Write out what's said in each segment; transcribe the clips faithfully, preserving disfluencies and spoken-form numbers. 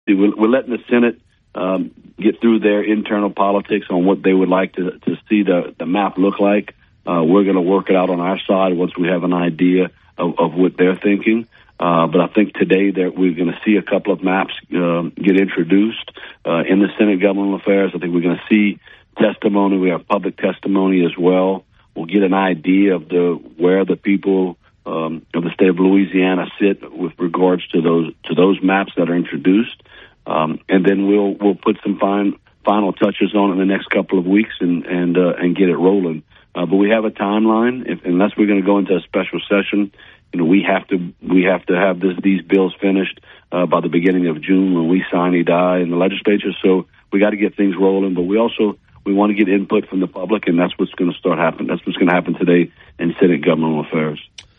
see, we're, we're letting the Senate um, get through their internal politics on what they would like to, to see the, the map look like. Uh, we're going to work it out on our side once we have an idea of, of what they're thinking. Uh, but I think today that we're going to see a couple of maps uh, get introduced uh, in the Senate Governmental Affairs. I think we're going to see testimony. We have public testimony as well. We'll get an idea of the where the people um, of the state of Louisiana sit with regards to those to those maps that are introduced, um, and then we'll we'll put some fine final touches on it in the next couple of weeks and and uh, and get it rolling. Uh, but we have a timeline. If, unless we're going to go into a special session, you know, we have to we have to have this, these bills finished uh, by the beginning of June when we sine die in the legislature. So we got to get things rolling. But we also we want to get input from the public, and that's what's going to start happen. That's what's going to happen today in Senate Governmental Affairs.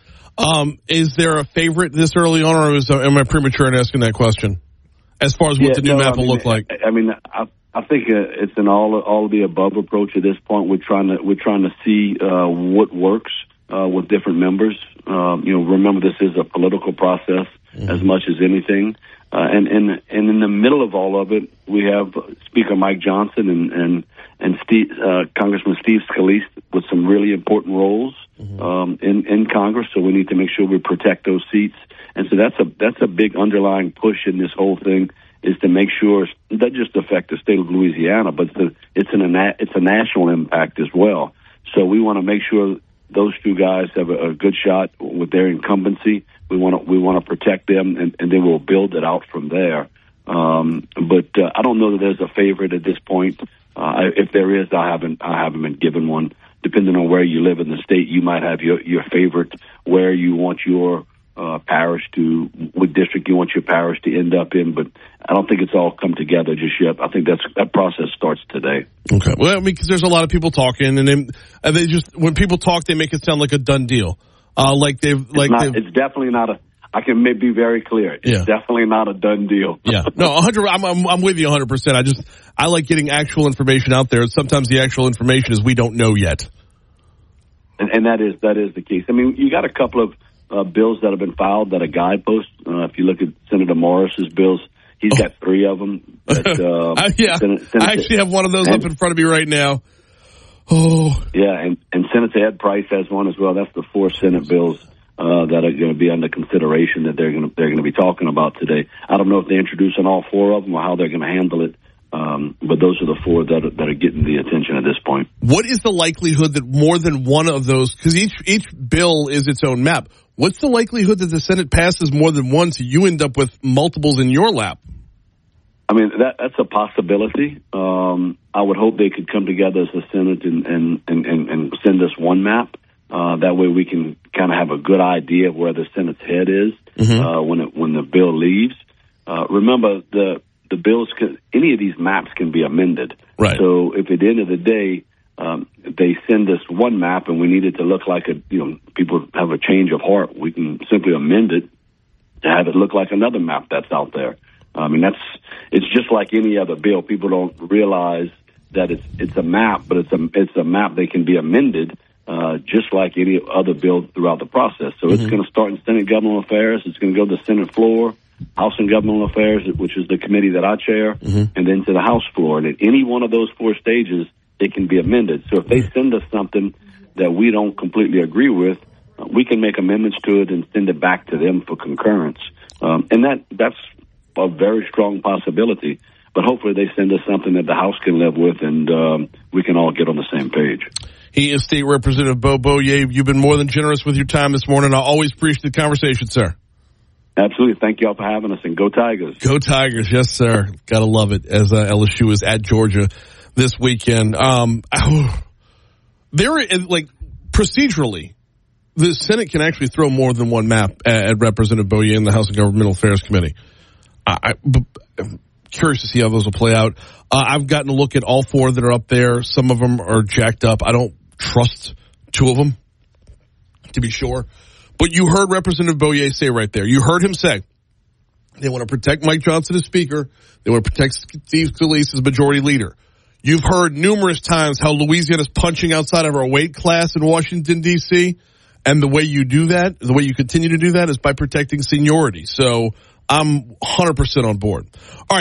Um, is there a favorite this early on, or is, am I premature in asking that question? As far as what yeah, the new no, map I mean, will look like, I, I mean, I, I think uh, it's an all all of the above approach at this point. We're trying to we're trying to see uh, what works uh, with different members. Um, you know, remember this is a political process mm-hmm. as much as anything. Uh, and, and and in the middle of all of it, we have Speaker Mike Johnson and and and Steve, uh, Congressman Steve Scalise with some really important roles mm-hmm. um, in in Congress. So we need to make sure we protect those seats. And so that's a that's a big underlying push in this whole thing, is to make sure it doesn't just affect the state of Louisiana, but it's a, it's an it's a national impact as well. So we want to make sure those two guys have a, a good shot with their incumbency. We want to we want to protect them, and, and then we'll build it out from there. Um, but uh, I don't know that there's a favorite at this point. Uh, if there is, I haven't I haven't been given one. Depending on where you live in the state, you might have your your favorite, where you want your uh, parish to, what district you want your parish to end up in. But I don't think it's all come together just yet. I think that's that process starts today. Okay. Well, I mean, because there's a lot of people talking, and they, and they just when people talk, they make it sound like a done deal. Uh, like they've, like it's, not, they've, it's definitely not a. I can be very clear. It's yeah. definitely not a done deal. Yeah, no, one hundred. I'm, I'm, I'm with you one hundred percent. I just, I like getting actual information out there. Sometimes the actual information is we don't know yet. And, and that is that is the case. I mean, you got a couple of uh, bills that have been filed that are guideposts. Uh, if you look at Senator Morris's bills, he's got three of them. That, uh, I, yeah, Senate, Senate, I actually have one of those and, up in front of me right now. Oh, yeah, and, and Senator Ed Price has one as well. That's the four Senate bills uh, that are going to be under consideration that they're going to they're going to be talking about today. I don't know if they introduce on all four of them or how they're going to handle it, um, but those are the four that are, that are getting the attention at this point. What is the likelihood that more than one of those? Because each each bill is its own map. What's the likelihood that the Senate passes more than one, so you end up with multiples in your lap? I mean, that that's a possibility. Um, I would hope they could come together as a Senate and and, and, and send us one map. Uh, that way we can kind of have a good idea of where the Senate's head is mm-hmm. uh, when it, when the bill leaves. Uh, remember, the the bills, can, any of these maps can be amended. Right. So if at the end of the day um, they send us one map and we need it to look like a, you know, people have a change of heart, we can simply amend it to have it look like another map that's out there. I mean, that's it's just like any other bill. People don't realize that it's it's a map, but it's a it's a map that can be amended uh, just like any other bill throughout the process. So mm-hmm. it's going to start in Senate Governmental Affairs. It's going to go to the Senate floor, House and Governmental Affairs, which is the committee that I chair, mm-hmm. and then to the House floor. And at any one of those four stages, it can be amended. So if they send us something that we don't completely agree with, uh, we can make amendments to it and send it back to them for concurrence. Um, and that that's a very strong possibility, but hopefully they send us something that the House can live with, and um, we can all get on the same page. He is State Representative Bo Beaulier. You've been more than generous with your time this morning. I always appreciate the conversation, sir. Absolutely. Thank you all for having us, and go Tigers. Go Tigers, yes, sir. Gotta love it, as uh, L S U is at Georgia this weekend. Um, there, like, procedurally, the Senate can actually throw more than one map at, at Representative Beaulier in the House and Governmental Affairs Committee. I, I'm curious to see how those will play out. Uh, I've gotten a look at all four that are up there. Some of them are jacked up. I don't trust two of them, to be sure. But you heard Representative Beaulier say right there. You heard him say they want to protect Mike Johnson as Speaker. They want to protect Steve Scalise as Majority Leader. You've heard numerous times how Louisiana is punching outside of our weight class in Washington, D C, and the way you do that, the way you continue to do that, is by protecting seniority. So I'm one hundred percent on board. All right.